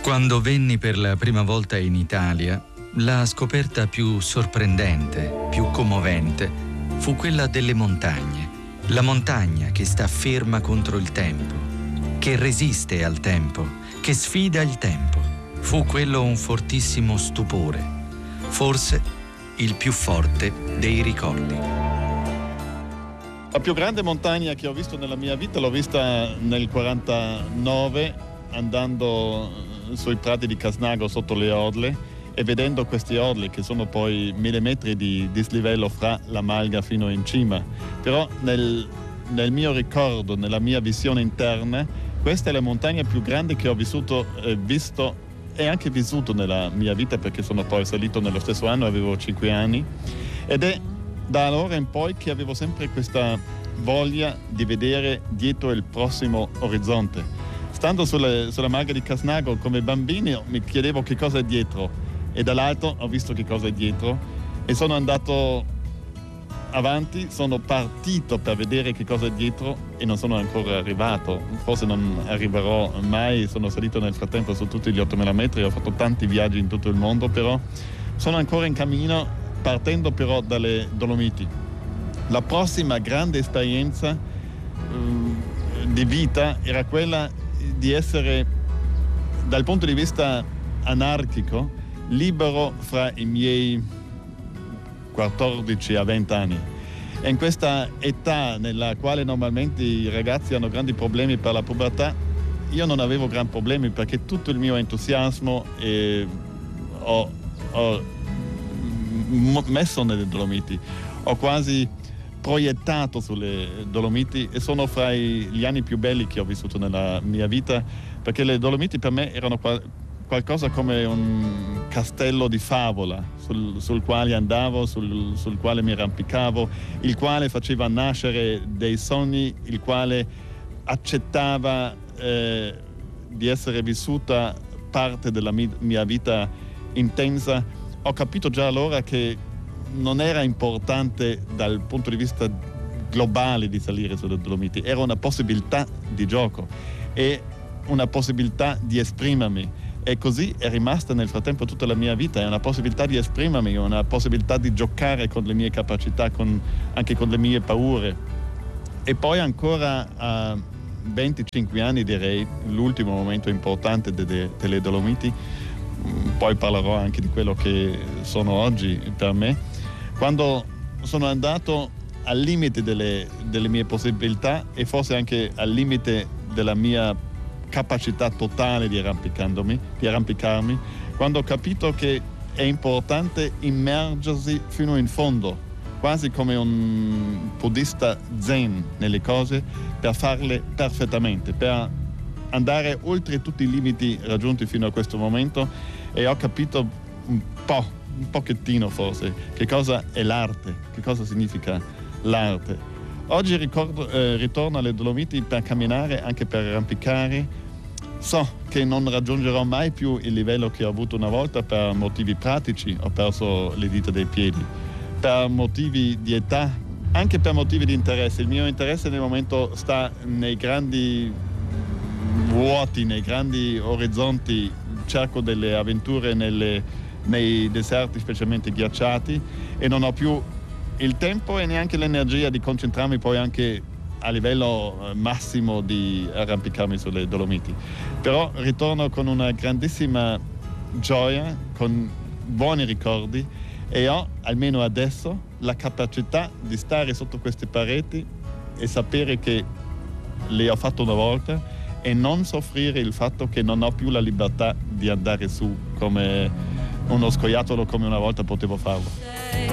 Quando venni per la prima volta in Italia, la scoperta più sorprendente, più commovente, fu quella delle montagne. La montagna che sta ferma contro il tempo, che resiste al tempo, che sfida il tempo. Fu quello un fortissimo stupore, forse il più forte dei ricordi. La più grande montagna che ho visto nella mia vita l'ho vista nel 49, andando sui prati di Casnago sotto le Orle e vedendo questi orli che sono poi 1000 metri di dislivello fra la Malga fino in cima. Però nel mio ricordo, nella mia visione interna, questa è la montagna più grande che ho visto e anche vissuto nella mia vita, perché sono poi salito nello stesso anno, avevo 5 anni, ed è da allora in poi che avevo sempre questa voglia di vedere dietro il prossimo orizzonte. Stando sulla Malga di Casnago come bambino mi chiedevo che cosa è dietro, e dall'alto ho visto che cosa è dietro e sono andato avanti, sono partito per vedere che cosa è dietro e non sono ancora arrivato, forse non arriverò mai. Sono salito nel frattempo su tutti gli 8000 metri, ho fatto tanti viaggi in tutto il mondo, però sono ancora in cammino, partendo però dalle Dolomiti. La prossima grande esperienza di vita era quella di essere, dal punto di vista anarchico, libero fra i miei 14 a 20 anni. E in questa età nella quale normalmente i ragazzi hanno grandi problemi per la pubertà, io non avevo grandi problemi, perché tutto il mio entusiasmo ho messo nelle Dolomiti, ho quasi proiettato sulle Dolomiti, e sono fra gli anni più belli che ho vissuto nella mia vita, perché le Dolomiti per me erano qualcosa come un castello di favola sul quale andavo, sul quale mi arrampicavo, il quale faceva nascere dei sogni, il quale accettava di essere vissuta parte della mia vita intensa. Ho capito già allora che non era importante dal punto di vista globale di salire sulle Dolomiti, era una possibilità di gioco e una possibilità di esprimermi, e così è rimasta nel frattempo tutta la mia vita. È una possibilità di esprimermi, una possibilità di giocare con le mie capacità, anche con le mie paure. E poi ancora a 25 anni, direi, l'ultimo momento importante delle Dolomiti, poi parlerò anche di quello che sono oggi per me, quando sono andato al limite delle mie possibilità e forse anche al limite della mia capacità totale di arrampicarmi, quando ho capito che è importante immergersi fino in fondo, quasi come un buddista zen nelle cose, per farle perfettamente, per andare oltre tutti i limiti raggiunti fino a questo momento. E ho capito un pochettino forse che cosa è l'arte, che cosa significa l'arte. Oggi ritorno alle Dolomiti per camminare, anche per arrampicare. So che non raggiungerò mai più il livello che ho avuto una volta per motivi pratici. Ho perso le dita dei piedi, per motivi di età, anche per motivi di interesse. Il mio interesse nel momento sta nei grandi vuoti, nei grandi orizzonti. Cerco delle avventure nei deserti, specialmente ghiacciati, e non ho più il tempo e neanche l'energia di concentrarmi poi anche a livello massimo di arrampicarmi sulle Dolomiti. Però ritorno con una grandissima gioia, con buoni ricordi, e ho, almeno adesso, la capacità di stare sotto queste pareti e sapere che le ho fatto una volta, e non soffrire il fatto che non ho più la libertà di andare su come uno scoiattolo come una volta potevo farlo.